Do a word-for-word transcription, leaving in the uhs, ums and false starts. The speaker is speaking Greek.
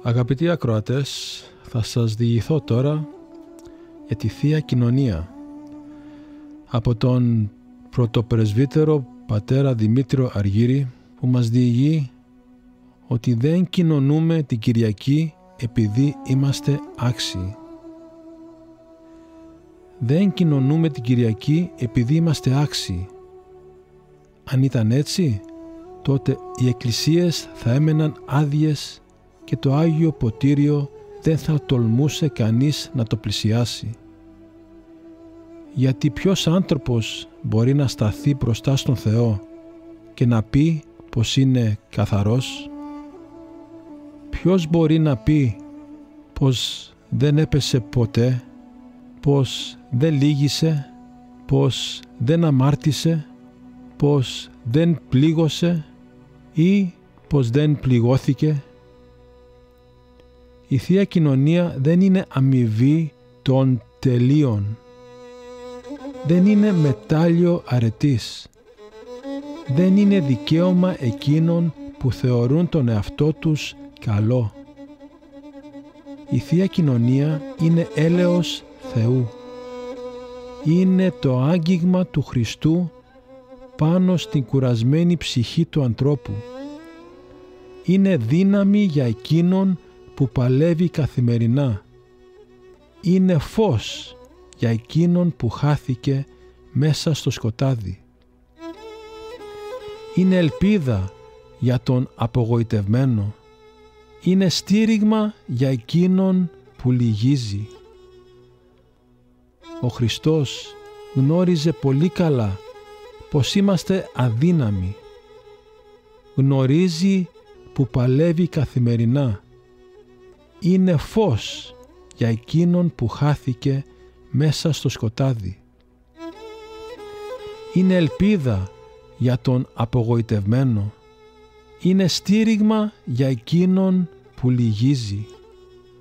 Αγαπητοί ακροατές, θα σας διηγηθώ τώρα για τη Θεία Κοινωνία από τον πρωτοπρεσβύτερο πατέρα Δημήτριο Αργύρη, που μας διηγεί ότι δεν κοινωνούμε την Κυριακή επειδή είμαστε άξιοι. Δεν κοινωνούμε την Κυριακή επειδή είμαστε άξιοι. Αν ήταν έτσι, τότε οι εκκλησίες θα έμεναν άδειες και το Άγιο Ποτήριο δεν θα τολμούσε κανείς να το πλησιάσει. Γιατί ποιος άνθρωπος μπορεί να σταθεί μπροστά στον Θεό και να πει πως είναι καθαρός? Ποιος μπορεί να πει πως δεν έπεσε ποτέ, πως δεν λύγησε, πως δεν αμάρτησε, πως δεν πλήγωσε ή πως δεν πληγώθηκε? Η Θεία Κοινωνία δεν είναι αμοιβή των τελείων. Δεν είναι μετάλλιο αρετής. Δεν είναι δικαίωμα εκείνων που θεωρούν τον εαυτό τους καλό. Η Θεία Κοινωνία είναι έλεος Θεού. Είναι το άγγιγμα του Χριστού πάνω στην κουρασμένη ψυχή του ανθρώπου. Είναι δύναμη για εκείνον που παλεύει καθημερινά. Είναι φως για εκείνον που χάθηκε μέσα στο σκοτάδι. Είναι ελπίδα για τον απογοητευμένο. Είναι στήριγμα για εκείνον που λυγίζει. Ο Χριστός γνώριζε πολύ καλά πως είμαστε αδύναμοι. Γνωρίζει που παλεύει καθημερινά. Είναι φως για εκείνον που χάθηκε μέσα στο σκοτάδι. Είναι ελπίδα για τον απογοητευμένο. Είναι στήριγμα για εκείνον που λυγίζει.